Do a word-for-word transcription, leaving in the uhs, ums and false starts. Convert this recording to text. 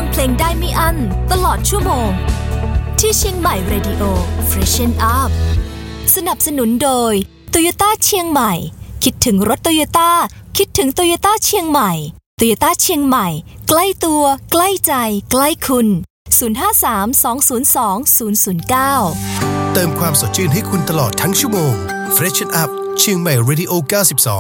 งเพลงได้ไม่อั้นตลอดชั่วโมงที่เชียงใหม่ Radio Freshen Up สนับสนุนโดย Toyota เชียงใหม่คิดถึงรถ Toyota คิดถึง Toyota เชียงใหม่ Toyota เชียงใหม่ใกล้ตัวใกล้ใจใกล้คุณศูนย์ ห้า สาม สอง ศูนย์ สอง ศูนย์ ศูนย์ เก้าเติมความสดชื่นให้คุณตลอดทั้งชั่วโมง Freshen Up เชียงใหม่ Radio เก้าสิบสอง